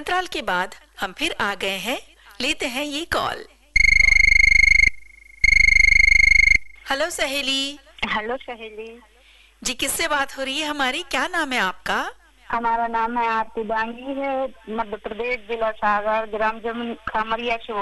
अंतराल के बाद हम फिर आ गए हैं। लेते हैं ये कॉल। हेलो सहेली। हेलो सहेली जी, किससे बात हो रही है हमारी? क्या नाम है आपका? हमारा नाम है आरती डांगी है। मध्य प्रदेश, जिला सागर, ग्राम जमुन खमरिया से